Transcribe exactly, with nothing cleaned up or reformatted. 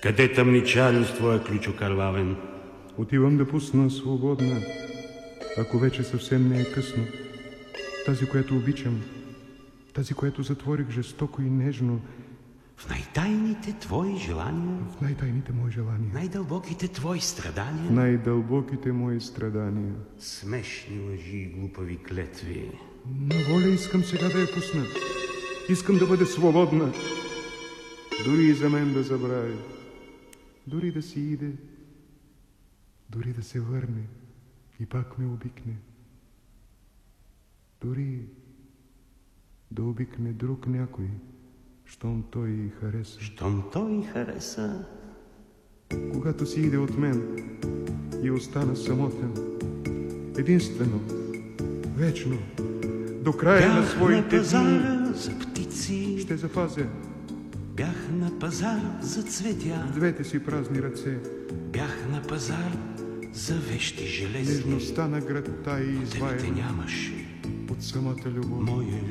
Къде тъмничари с твоя ключ окървавен? Отивам да пусна свободна, ако вече съвсем не е късно. Тази, която обичам, тази, която затворих жестоко и нежно. В най-тайните твои желания, В най-тайните мои желания, най-дълбоките твои страдания, в най-дълбоките мои страдания, смешни лъжи и глупави клетви. На воля искам сега да я пусна. Искам да бъде свободна. Дори и за мен да забрави. Дори да си иде. Дори да се върне и пак ме обикне. Дори да обикне друг някой, щом той й хареса. Щом той й хареса. Когато си иде от мен и остана самотен, единствено, вечно, до края Бях на своите на дни, пазара за птици, ще запазя бях на пазар за цветя, в двете си празни ръце бях на пазар за вещи железни. нежността на градта и Тебе те изваяна нямаше, от самата любов. моя